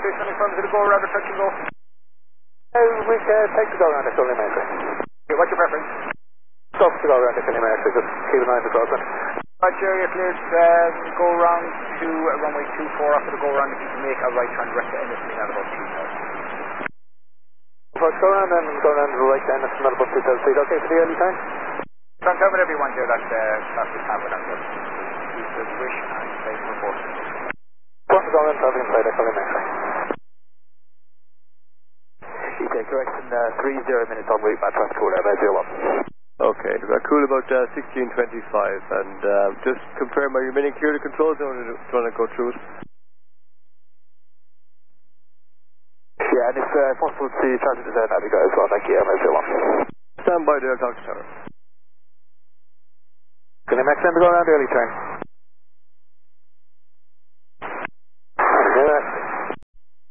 coming from to the go around the touch and go. We take the go around the Killymaker. Okay, what's your preference? Stop to go around the Killymaker, just keep an eye on the crossing. Roger, you're cleared go round to runway 24 after the go round. If you can make a right turn direct to Enniston at about 2,000. First go around and go around to the right to Enniston at about 2,000 feet. Okay for the early turn? Confirm whatever you want here, that's the tablet. Use the wish and place report. First go around traffic inside the Killymaker. You take correction 30 minutes on route by Transcool Air 01. Okay, cool about 1625, and just confirm, are you meaning clear the control zone, or do you want to go through it? Yeah, and if possible to traffic to zone, that'd be great as well, thank you, MO01. Stand by there, I'll talk to Tower. Killymaker, send to go around early turn.